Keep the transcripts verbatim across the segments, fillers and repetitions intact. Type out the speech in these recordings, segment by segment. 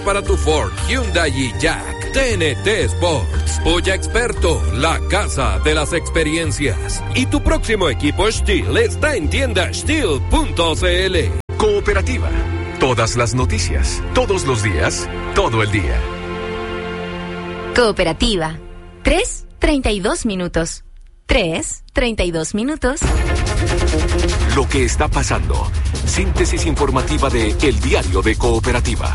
Para tu Ford, Hyundai y Jack, T N T Sports, Polla Experto, la casa de las experiencias. Y tu próximo equipo Steel está en tienda steel punto c l. Cooperativa. Todas las noticias, todos los días, todo el día. Cooperativa. Tres, treinta y dos minutos. Tres, treinta y dos minutos. Lo que está pasando. Síntesis informativa de El Diario de Cooperativa.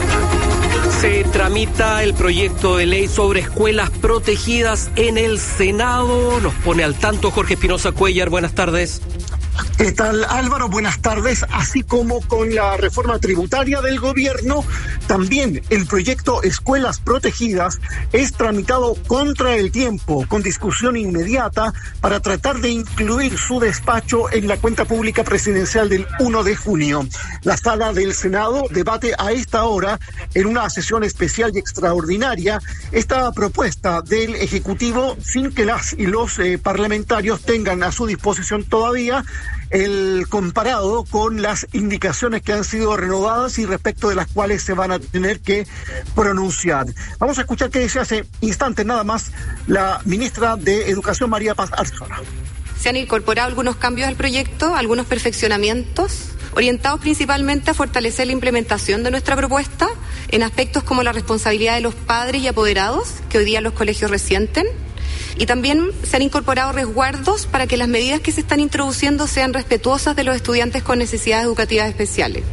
Se tramita el proyecto de ley sobre escuelas protegidas en el Senado. Nos pone al tanto Jorge Espinosa Cuellar. Buenas tardes. ¿Qué tal, Álvaro? Buenas tardes. Así como con la reforma tributaria del gobierno, también el proyecto Escuelas Protegidas es tramitado contra el tiempo, con discusión inmediata, para tratar de incluir su despacho en la cuenta pública presidencial del primero de junio. La sala del Senado debate a esta hora, en una sesión especial y extraordinaria, esta propuesta del Ejecutivo, sin que las y los eh, parlamentarios tengan a su disposición todavía el comparado con las indicaciones que han sido renovadas y respecto de las cuales se van a tener que pronunciar. Vamos a escuchar qué dice hace instantes nada más la ministra de Educación, María Paz Arzona. Se han incorporado algunos cambios al proyecto, algunos perfeccionamientos, orientados principalmente a fortalecer la implementación de nuestra propuesta en aspectos como la responsabilidad de los padres y apoderados que hoy día los colegios resienten. Y también se han incorporado resguardos para que las medidas que se están introduciendo sean respetuosas de los estudiantes con necesidades educativas especiales.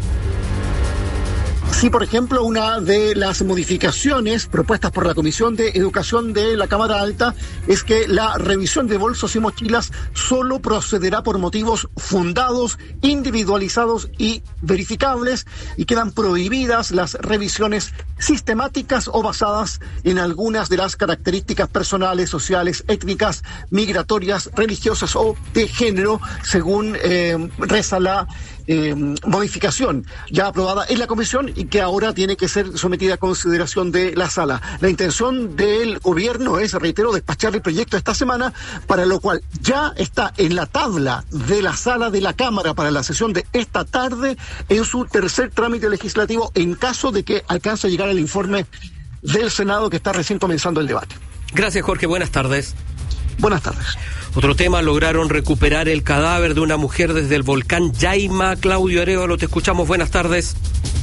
Sí, por ejemplo, una de las modificaciones propuestas por la Comisión de Educación de la Cámara Alta es que la revisión de bolsos y mochilas solo procederá por motivos fundados, individualizados y verificables, y quedan prohibidas las revisiones sistemáticas o basadas en algunas de las características personales, sociales, étnicas, migratorias, religiosas o de género, según eh, reza la Eh, modificación ya aprobada en la comisión y que ahora tiene que ser sometida a consideración de la sala. La intención del gobierno es, reitero, despachar el proyecto esta semana, para lo cual ya está en la tabla de la sala de la Cámara para la sesión de esta tarde en su tercer trámite legislativo, en caso de que alcance a llegar el informe del Senado, que está recién comenzando el debate. Gracias, Jorge. Buenas tardes. Buenas tardes. Otro tema, lograron recuperar el cadáver de una mujer desde el volcán Yaima. Claudio Arévalo, te escuchamos. Buenas tardes.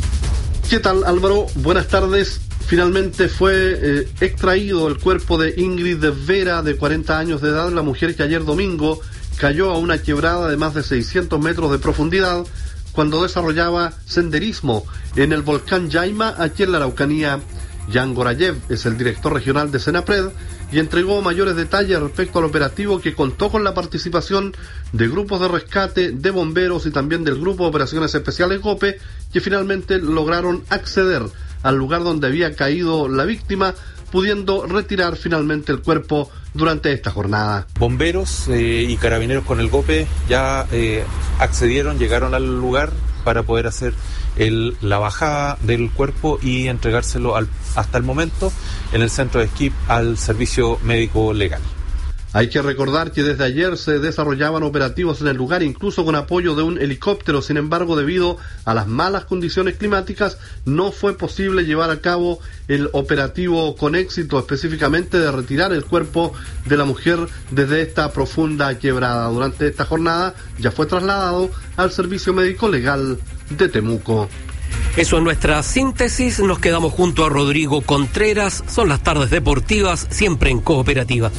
¿Qué tal, Álvaro? Buenas tardes. Finalmente fue eh, extraído el cuerpo de Ingrid de Vera, de cuarenta años de edad, la mujer que ayer domingo cayó a una quebrada de más de seiscientos metros de profundidad cuando desarrollaba senderismo en el volcán Yaima, aquí en la Araucanía. Jan Gorayev es el director regional de Senapred y entregó mayores detalles respecto al operativo, que contó con la participación de grupos de rescate, de bomberos y también del Grupo de Operaciones Especiales GOPE, que finalmente lograron acceder al lugar donde había caído la víctima, pudiendo retirar finalmente el cuerpo durante esta jornada. Bomberos eh, y carabineros con el GOPE ya eh, accedieron, llegaron al lugar para poder hacer el, la bajada del cuerpo y entregárselo al, hasta el momento en el centro de esquí al servicio médico legal. Hay que recordar que desde ayer se desarrollaban operativos en el lugar, incluso con apoyo de un helicóptero. Sin embargo, debido a las malas condiciones climáticas, no fue posible llevar a cabo el operativo con éxito, específicamente de retirar el cuerpo de la mujer desde esta profunda quebrada. Durante esta jornada ya fue trasladado al servicio médico legal de Temuco. Eso es nuestra síntesis. Nos quedamos junto a Rodrigo Contreras. Son las tardes deportivas, siempre en Cooperativa.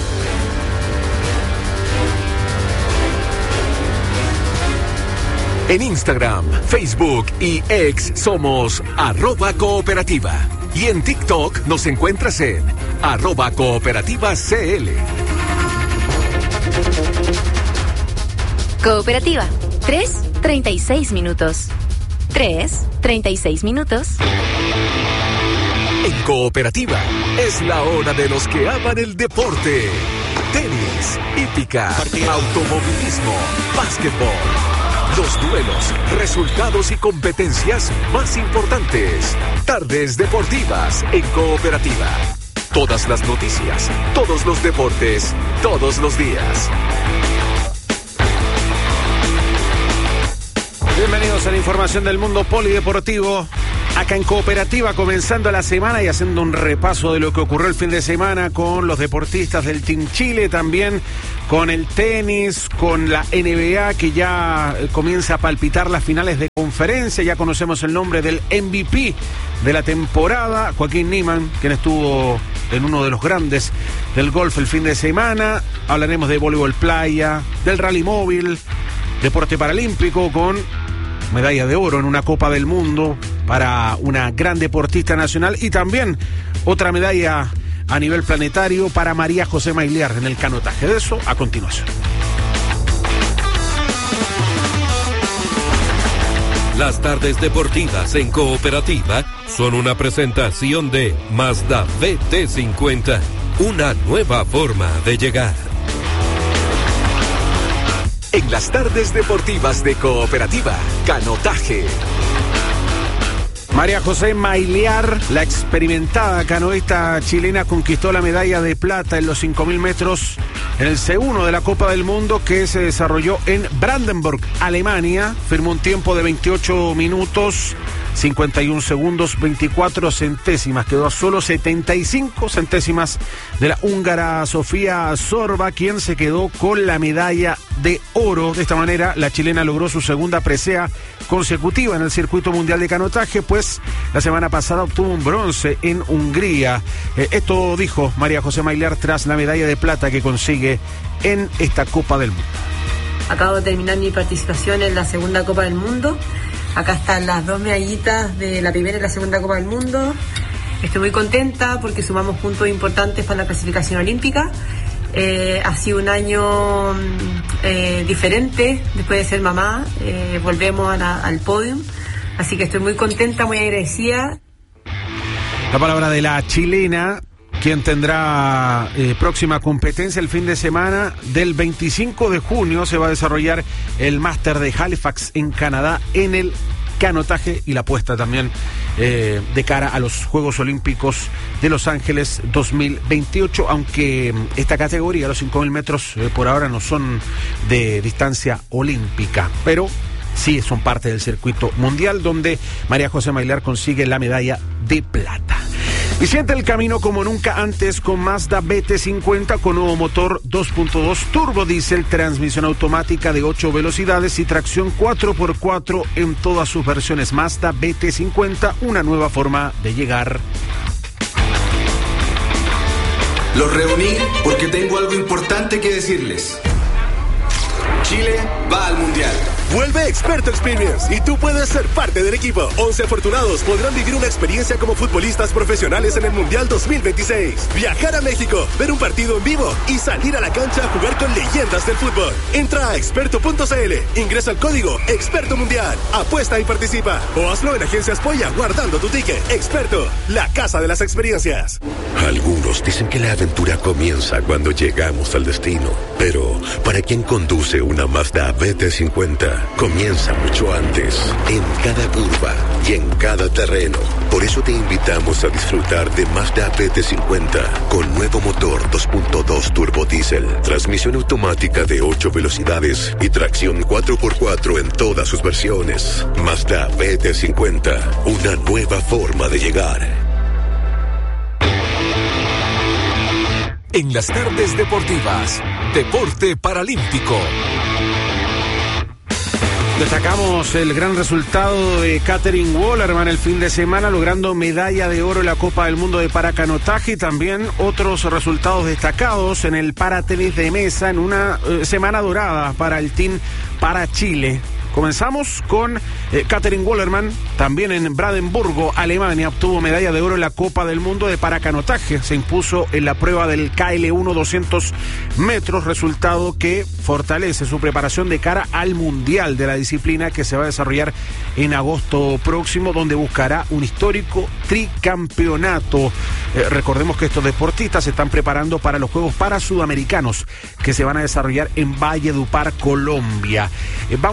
En Instagram, Facebook y X somos arroba cooperativa. Y en TikTok nos encuentras en arroba cooperativa CL. Cooperativa. Tres, treinta y seis minutos. Tres, treinta y seis minutos. En Cooperativa es la hora de los que aman el deporte. Tenis, hípica, automovilismo, básquetbol. Los duelos, resultados y competencias más importantes. Tardes deportivas en Cooperativa. Todas las noticias, todos los deportes, todos los días. Bienvenidos a la información del mundo polideportivo. Acá en Cooperativa, comenzando la semana y haciendo un repaso de lo que ocurrió el fin de semana con los deportistas del Team Chile, también con el tenis, con la N B A que ya comienza a palpitar las finales de conferencia. Ya conocemos el nombre del M V P de la temporada, Joaquín Niemann, quien estuvo en uno de los grandes del golf el fin de semana. Hablaremos de voleibol playa, del rally móvil, deporte paralímpico con medalla de oro en una Copa del Mundo para una gran deportista nacional y también otra medalla a nivel planetario para María José Mailiar en el canotaje. De eso a continuación. Las tardes deportivas en Cooperativa son una presentación de Mazda B T cincuenta, una nueva forma de llegar. En las tardes deportivas de Cooperativa, canotaje. María José Mailiar, la experimentada canoísta chilena, conquistó la medalla de plata en los cinco mil metros en el C uno de la Copa del Mundo que se desarrolló en Brandenburg, Alemania. Firmó un tiempo de veintiocho minutos, cincuenta y un segundos, veinticuatro centésimas. Quedó a solo setenta y cinco centésimas de la húngara Sofía Sorba, quien se quedó con la medalla de oro. De esta manera, la chilena logró su segunda presea consecutiva en el circuito mundial de canotaje, pues la semana pasada obtuvo un bronce en Hungría. Eh, esto dijo María José Mailiar tras la medalla de plata que consigue en esta Copa del Mundo. Acabo de terminar mi participación en la segunda Copa del Mundo. Acá están las dos medallitas de la primera y la segunda Copa del Mundo. Estoy muy contenta porque sumamos puntos importantes para la clasificación olímpica. Eh, ha sido un año eh, diferente después de ser mamá. Eh, volvemos a la, al podio. Así que estoy muy contenta, muy agradecida. La palabra de la chilena, quien tendrá eh, próxima competencia el fin de semana del veinticinco de junio. Se va a desarrollar el Máster de Halifax en Canadá en el canotaje y la apuesta también eh, de cara a los Juegos Olímpicos de Los Ángeles dos mil veintiocho, aunque esta categoría, los cinco mil metros, eh, por ahora no son de distancia olímpica, pero sí son parte del circuito mundial donde María José Mailiar consigue la medalla de plata. Y siente el camino como nunca antes con Mazda B T cincuenta con nuevo motor dos punto dos turbo diésel, transmisión automática de ocho velocidades y tracción cuatro por cuatro en todas sus versiones. Mazda B T cincuenta, una nueva forma de llegar. Los reuní porque tengo algo importante que decirles. Chile va al Mundial. Vuelve Experto Experience y tú puedes ser parte del equipo. once afortunados podrán vivir una experiencia como futbolistas profesionales en el Mundial dos mil veintiséis. Viajar a México, ver un partido en vivo y salir a la cancha a jugar con leyendas del fútbol. Entra a experto punto c l, ingresa el código Experto Mundial, apuesta y participa. O hazlo en Agencias Polla guardando tu ticket. Experto, la casa de las experiencias. Algunos dicen que la aventura comienza cuando llegamos al destino. Pero, para quien conduce una Mazda B T cincuenta, comienza mucho antes, en cada curva y en cada terreno. Por eso te invitamos a disfrutar de Mazda B T cincuenta con nuevo motor dos punto dos turbo diésel, transmisión automática de ocho velocidades y tracción cuatro por cuatro en todas sus versiones. Mazda B T cincuenta, una nueva forma de llegar. En las tardes deportivas, deporte paralímpico. Destacamos el gran resultado de Katherine Wallerman el fin de semana, logrando medalla de oro en la Copa del Mundo de paracanotaje y también otros resultados destacados en el paratenis de mesa en una eh, semana dorada para el Team para Chile. Comenzamos con eh, Katherine Wallerman, también en Brandenburgo, Alemania, obtuvo medalla de oro en la Copa del Mundo de paracanotaje. Se impuso en la prueba del K L uno doscientos metros, resultado que fortalece su preparación de cara al Mundial de la disciplina que se va a desarrollar en agosto próximo, donde buscará un histórico tricampeonato. Eh, recordemos que estos deportistas se están preparando para los Juegos Parasudamericanos que se van a desarrollar en Valledupar, Colombia. Eh, vamos al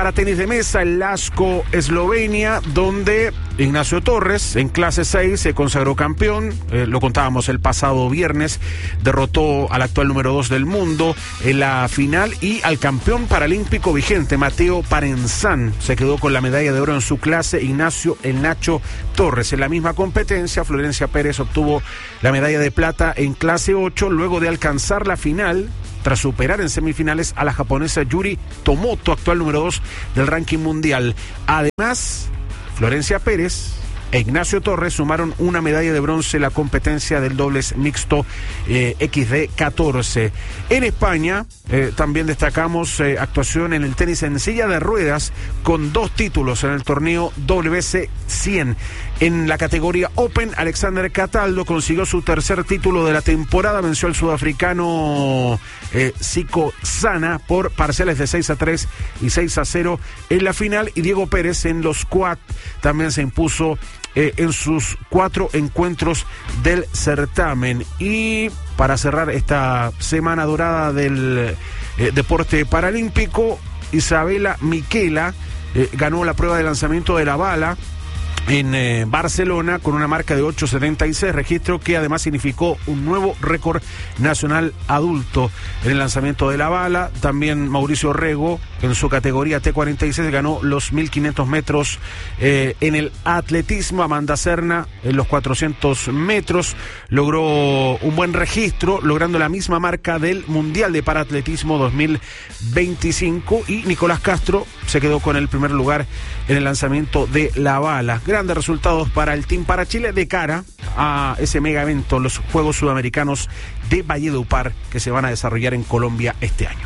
para tenis de mesa, el Lasko Eslovenia, donde Ignacio Torres, en clase seis, se consagró campeón. Eh, lo contábamos el pasado viernes. Derrotó al actual número dos del mundo en la final y al campeón paralímpico vigente, Mateo Parenzán. Se quedó con la medalla de oro en su clase, Ignacio El Nacho Torres. En la misma competencia, Florencia Pérez obtuvo la medalla de plata en clase ocho, luego de alcanzar la final, tras superar en semifinales a la japonesa Yuri Tomoto, actual número dos del ranking mundial. Además, Florencia Pérez e Ignacio Torres sumaron una medalla de bronce en la competencia del dobles mixto eh, equis de catorce. En España eh, también destacamos eh, actuación en el tenis en silla de ruedas con dos títulos en el torneo W C cien. En la categoría Open, Alexander Cataldo consiguió su tercer título de la temporada, venció al sudafricano eh, Zico Sana por parciales de seis a tres y seis a cero en la final, y Diego Pérez en los quad también se impuso Eh, en sus cuatro encuentros del certamen. Y para cerrar esta semana dorada del eh, deporte paralímpico, Isabela Miquela eh, ganó la prueba de lanzamiento de la bala en eh, Barcelona con una marca de ocho setenta y seis, registro que además significó un nuevo récord nacional adulto en el lanzamiento de la bala. También Mauricio Rego, en su categoría T cuarenta y seis, ganó los mil quinientos metros. Eh, en el atletismo, Amanda Serna en los cuatrocientos metros logró un buen registro, logrando la misma marca del Mundial de Paratletismo dos mil veinticinco, y Nicolás Castro se quedó con el primer lugar en el lanzamiento de la bala. Grandes resultados para el Team para Chile de cara a ese mega evento, los Juegos Sudamericanos de Valledupar, que se van a desarrollar en Colombia este año.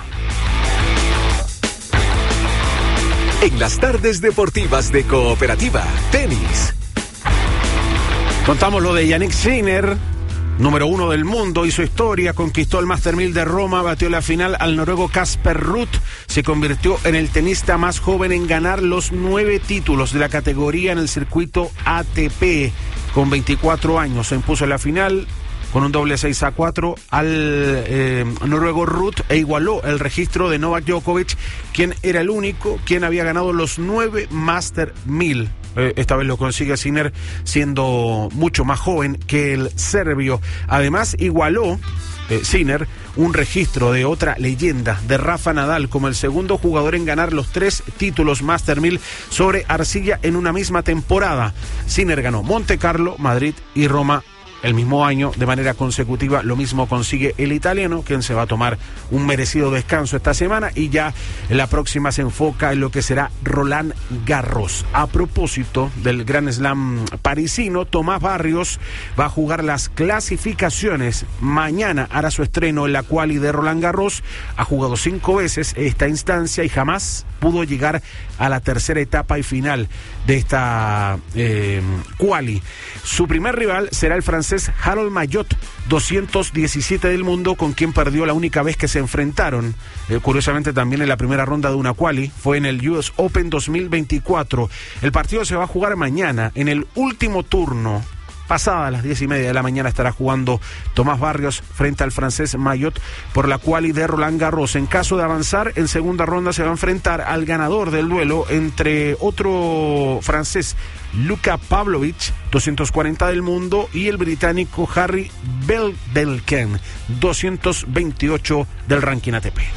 En las tardes deportivas de Cooperativa, tenis. Contamos lo de Yannick Sinner, número uno del mundo, hizo historia, conquistó el Master mil de Roma, batió la final al noruego Casper Ruud, se convirtió en el tenista más joven en ganar los nueve títulos de la categoría en el circuito A T P. Con veinticuatro años se impuso en la final con un doble seis a cuatro al eh, noruego Ruud e igualó el registro de Novak Djokovic, quien era el único quien había ganado los nueve Master mil. Eh, esta vez lo consigue Sinner siendo mucho más joven que el serbio. Además igualó eh, Sinner un registro de otra leyenda, de Rafa Nadal, como el segundo jugador en ganar los tres títulos Master mil sobre arcilla en una misma temporada. Sinner ganó Monte Carlo, Madrid y Roma el mismo año de manera consecutiva. Lo mismo consigue el italiano, quien se va a tomar un merecido descanso esta semana, y ya en la próxima se enfoca en lo que será Roland Garros. A propósito del Grand Slam parisino, Tomás Barrios va a jugar las clasificaciones. Mañana hará su estreno en la quali de Roland Garros. Ha jugado cinco veces esta instancia y jamás pudo llegar a la tercera etapa y final de esta eh, quali. Su primer rival será el francés Harold Mayot, doscientos diecisiete del mundo, con quien perdió la única vez que se enfrentaron. Eh, curiosamente también en la primera ronda de una quali, fue en el U S Open dos mil veinticuatro. El partido se va a jugar mañana, en el último turno. Pasada a las diez y media de la mañana estará jugando Tomás Barrios frente al francés Mayot por la quali de Roland Garros. En caso de avanzar, en segunda ronda se va a enfrentar al ganador del duelo entre otro francés, Luka Pavlovich, doscientos cuarenta del mundo, y el británico Harry Beldelken, doscientos veintiocho del ranking A T P.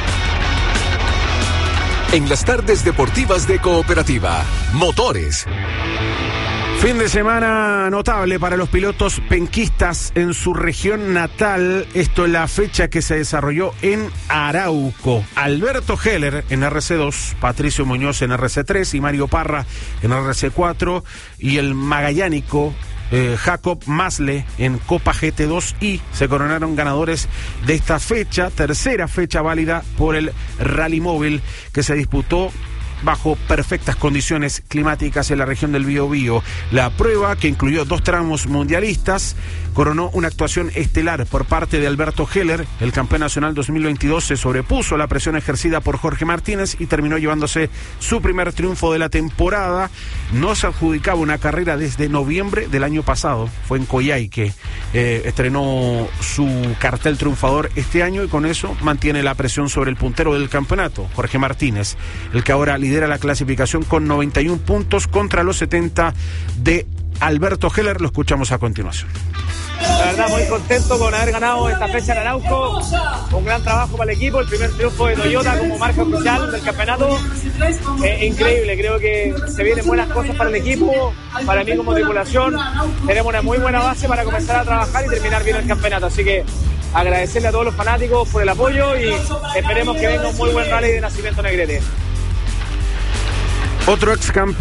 En las tardes deportivas de Cooperativa, motores. Fin de semana notable para los pilotos penquistas en su región natal. Esto es la fecha que se desarrolló en Arauco. Alberto Heller en R C dos, Patricio Muñoz en R C tres y Mario Parra en R C cuatro, y el magallánico eh, Jacob Masle en Copa G T dos I se coronaron ganadores de esta fecha, tercera fecha válida por el Rally Móvil, que se disputó bajo perfectas condiciones climáticas en la región del Biobío. La prueba, que incluyó dos tramos mundialistas, coronó una actuación estelar por parte de Alberto Heller. El campeón nacional dos mil veintidós se sobrepuso a la presión ejercida por Jorge Martínez y terminó llevándose su primer triunfo de la temporada. No se adjudicaba una carrera desde noviembre del año pasado. Fue en Coyhai que eh, estrenó su cartel triunfador este año, y con eso mantiene la presión sobre el puntero del campeonato, Jorge Martínez, el que ahora lidera la clasificación con noventa y uno puntos contra los setenta de Alberto Heller. Lo escuchamos a continuación. La verdad, muy contento con haber ganado esta fecha en Arauco. Un gran trabajo para el equipo, el primer triunfo de Toyota como marca oficial del campeonato. Eh, increíble, creo que se vienen buenas cosas para el equipo, para mí como tripulación. Tenemos una muy buena base para comenzar a trabajar y terminar bien el campeonato. Así que agradecerle a todos los fanáticos por el apoyo y esperemos que venga un muy buen rally de Nacimiento Negrete. Otro ex campeón